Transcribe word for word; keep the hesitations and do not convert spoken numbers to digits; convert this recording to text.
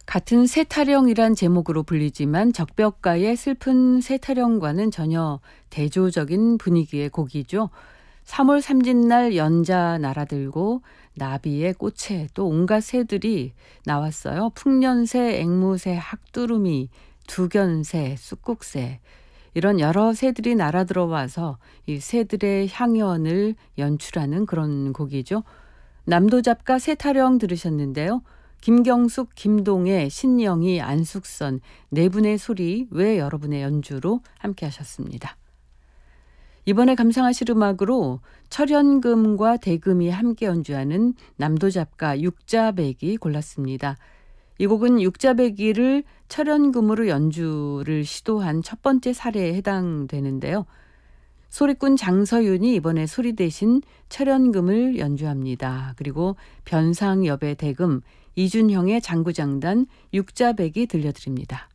같은 세타령이란 제목으로 불리지만 적벽가의 슬픈 세타령과는 전혀 대조적인 분위기의 곡이죠. 삼월 삼십날 연자 날아들고 나비의 꽃에 또 온갖 새들이 나왔어요. 풍년새, 앵무새, 학두루미, 두견새, 쑥국새 이런 여러 새들이 날아들어와서 이 새들의 향연을 연출하는 그런 곡이죠. 남도잡가 세타령 들으셨는데요. 김경숙, 김동애, 신영희, 안숙선 네 분의 소리 외 여러분의 연주로 함께 하셨습니다. 이번에 감상하실 음악으로 철연금과 대금이 함께 연주하는 남도잡가 육자배기 골랐습니다. 이 곡은 육자배기를 철연금으로 연주를 시도한 첫 번째 사례에 해당되는데요. 소리꾼 장서윤이 이번에 소리 대신 철연금을 연주합니다. 그리고 변상엽의 대금, 이준형의 장구장단, 육자배기 들려드립니다.